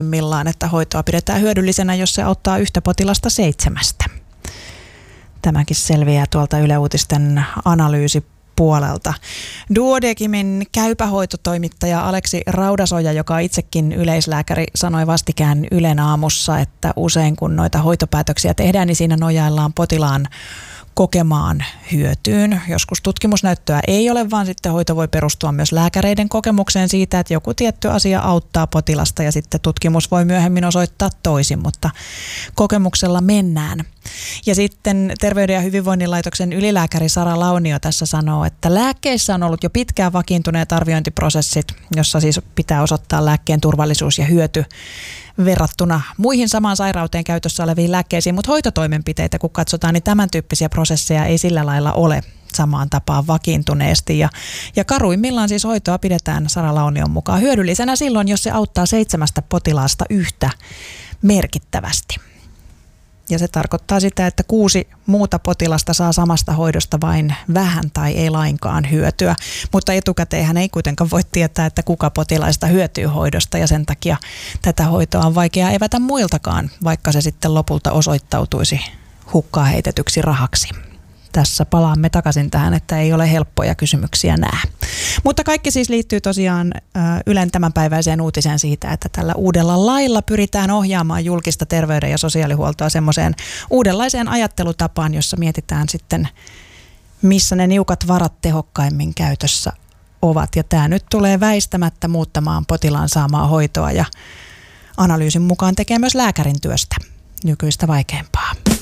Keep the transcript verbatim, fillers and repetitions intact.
millaan, että hoitoa pidetään hyödyllisenä, jos se auttaa yhtä potilasta seitsemästä. Tämäkin selviää tuolta Yle Uutisten analyysipuolelta. Duodecimin käypähoitotoimittaja Aleksi Raudasoja, joka on itsekin yleislääkäri, sanoi vastikään Ylen aamussa, että usein kun noita hoitopäätöksiä tehdään, niin siinä nojaillaan potilaan kokemaan hyötyyn. Joskus tutkimusnäyttöä ei ole, vaan sitten hoito voi perustua myös lääkäreiden kokemukseen siitä, että joku tietty asia auttaa potilasta ja sitten tutkimus voi myöhemmin osoittaa toisin, mutta kokemuksella mennään. Ja sitten Terveyden ja hyvinvoinnin laitoksen ylilääkäri Sara Launio tässä sanoo, että lääkkeissä on ollut jo pitkään vakiintuneet arviointiprosessit, jossa siis pitää osoittaa lääkkeen turvallisuus ja hyöty verrattuna muihin samaan sairauteen käytössä oleviin lääkkeisiin, mutta hoitotoimenpiteitä kun katsotaan, niin tämän tyyppisiä prosesseja ei sillä lailla ole samaan tapaan vakiintuneesti. Ja, ja karuimmillaan siis hoitoa pidetään Sara Launion mukaan hyödyllisenä silloin, jos se auttaa seitsemästä potilaasta yhtä merkittävästi. Ja se tarkoittaa sitä, että kuusi muuta potilasta saa samasta hoidosta vain vähän tai ei lainkaan hyötyä. Mutta etukäteenhän ei kuitenkaan voi tietää, että kuka potilaista hyötyy hoidosta ja sen takia tätä hoitoa on vaikea evätä muiltakaan, vaikka se sitten lopulta osoittautuisi hukkaan heitetyksi rahaksi. Tässä palaamme takaisin tähän, että ei ole helppoja kysymyksiä nää. Mutta kaikki siis liittyy tosiaan Ylen tämänpäiväiseen uutiseen siitä, että tällä uudella lailla pyritään ohjaamaan julkista terveyden- ja sosiaalihuoltoa semmoiseen uudenlaiseen ajattelutapaan, jossa mietitään sitten, missä ne niukat varat tehokkaimmin käytössä ovat. Ja tämä nyt tulee väistämättä muuttamaan potilaan saamaa hoitoa ja analyysin mukaan tekee myös lääkärin työstä nykyistä vaikeampaa.